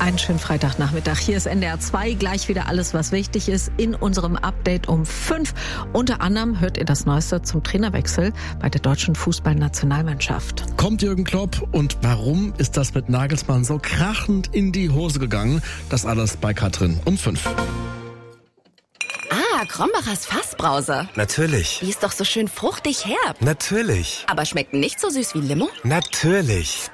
Einen schönen Freitagnachmittag. Hier ist NDR 2. Gleich wieder alles, was wichtig ist in unserem Update um 5. Unter anderem hört ihr das Neueste zum Trainerwechsel bei der deutschen Fußballnationalmannschaft. Kommt Jürgen Klopp und warum ist das mit Nagelsmann so krachend in die Hose gegangen? Das alles bei Katrin um 5. Krombachers Fassbrause. Natürlich. Die ist doch so schön fruchtig herb. Natürlich. Aber schmeckt nicht so süß wie Limo? Natürlich.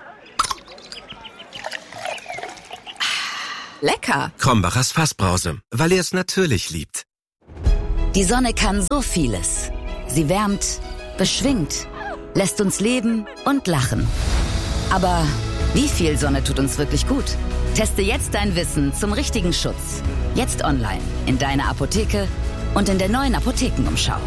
Lecker. Krombachers Fassbrause, weil er es natürlich liebt. Die Sonne kann so vieles. Sie wärmt, beschwingt, lässt uns leben und lachen. Aber wie viel Sonne tut uns wirklich gut? Teste jetzt dein Wissen zum richtigen Schutz. Jetzt online, in deiner Apotheke und in der neuen Apothekenumschau.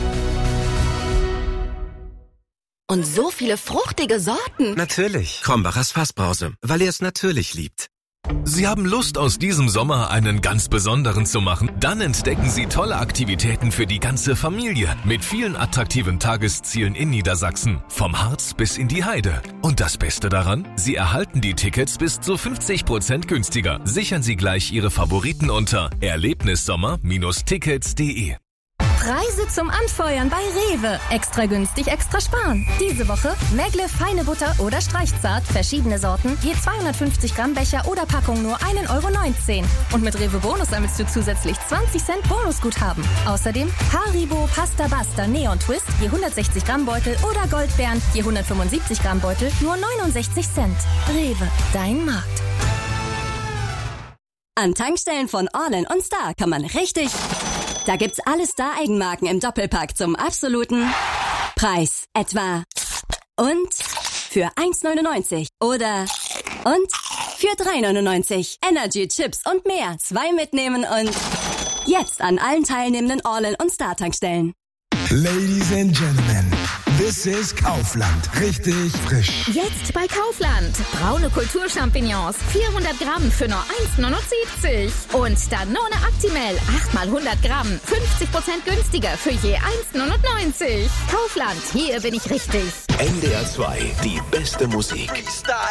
Und so viele fruchtige Sorten. Natürlich. Krombachers Fassbrause, weil er es natürlich liebt. Sie haben Lust, aus diesem Sommer einen ganz besonderen zu machen? Dann entdecken Sie tolle Aktivitäten für die ganze Familie mit vielen attraktiven Tageszielen in Niedersachsen, vom Harz bis in die Heide. Und das Beste daran? Sie erhalten die Tickets bis zu 50% günstiger. Sichern Sie gleich Ihre Favoriten unter erlebnissommer-tickets.de. Preise zum Anfeuern bei Rewe. Extra günstig, extra sparen. Diese Woche Megle, feine Butter oder Streichzart, verschiedene Sorten, je 250 Gramm Becher oder Packung nur 1,19 €. Und mit Rewe Bonus sammelst du zusätzlich 20 Cent Bonusguthaben. Außerdem Haribo, Pasta Basta, Neon Twist, je 160 Gramm Beutel oder Goldbeeren, je 175 Gramm Beutel, nur 69 Cent. Rewe, dein Markt. An Tankstellen von Orlen und Star kann man richtig... Da gibt's alle Star-Eigenmarken im Doppelpack zum absoluten Preis. Etwa und für 1,99 oder und für 3,99. Energy, Chips und mehr. 2 mitnehmen und jetzt an allen teilnehmenden Orlen und Star-Tankstellen. Ladies and Gentlemen, this is Kaufland. Richtig frisch. Jetzt bei Kaufland. Braune Kulturchampignons, 400 Gramm für nur 1,79 €. Und Danone Actimel, 8 mal 100 Gramm, 50% günstiger für je 1,99 €. Kaufland, hier bin ich richtig. NDR 2, die beste Musik.